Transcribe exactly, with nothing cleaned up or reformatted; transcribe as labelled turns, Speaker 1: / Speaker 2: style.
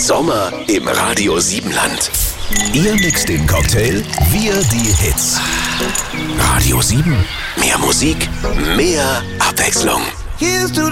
Speaker 1: Sommer im Radio sieben Land. Ihr mixt den Cocktail, wir die Hits. Radio sieben, mehr Musik, mehr Abwechslung.